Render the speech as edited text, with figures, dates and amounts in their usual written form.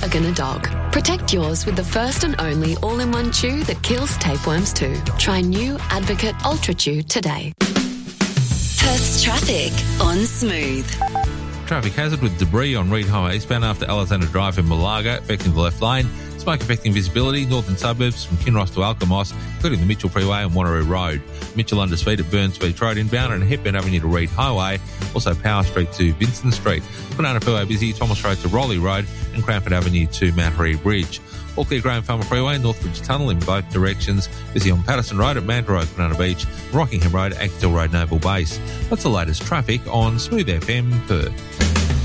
work and a dog. Protect yours with the first and only all-in-one chew that kills tapeworms too. Try new Advocate Ultra Chew today. Perth's traffic on Smooth. Traffic hazard with debris on Reid Highway eastbound after Alexander Drive in Malaga, affecting the left lane. Smoke affecting visibility, northern suburbs from Kinross to Alkimos, including the Mitchell Freeway and Wanneroo Road. Mitchell under speed at Burns Beach Road inbound and Hepburn Avenue to Reid Highway. Also Power Street to Vincent Street. Banana Freeway busy, Thomas Road to Raleigh Road and Cranford Avenue to Mount Reed Bridge. All clear Graham Farmer Freeway, Northbridge Tunnel in both directions. Busy on Patterson Road at Manta Road, Banana Beach, Rockingham Road, Acton Road, Naval Base. That's the latest traffic on Smooth FM Perth.